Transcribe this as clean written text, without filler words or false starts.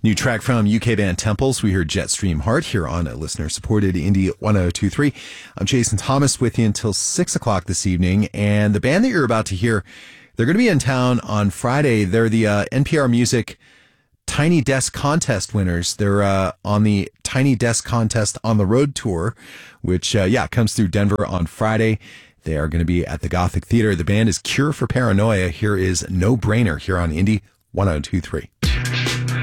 New track from UK band Temples. We heard Jetstream Heart here on a listener-supported Indie 1023. I'm Jason Thomas with you until 6 o'clock this evening. And the band that you're about to hear, they're going to be in town on Friday. They're the NPR Music Tiny Desk Contest winners. They're on the Tiny Desk Contest on the Road tour, which, comes through Denver on Friday. They are going to be at the Gothic Theater. The band is Cure for Paranoia. Here is No Brainer here on Indie 1023.